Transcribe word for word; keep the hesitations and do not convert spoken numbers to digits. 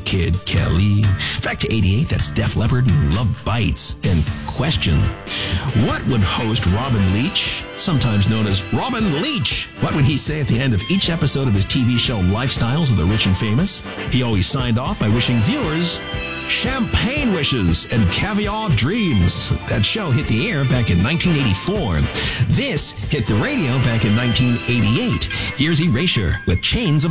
Kid Kelly. Back to eighty-eight, that's Def Leppard and Love Bites. And question, what would host Robin Leach, sometimes known as Robin Leach, what would he say at the end of each episode of his T V show Lifestyles of the Rich and Famous? He always signed off by wishing viewers champagne wishes and caviar dreams. That show hit the air back in nineteen eighty-four. This hit the radio back in nineteen eighty-eight. Here's Erasure with Chains of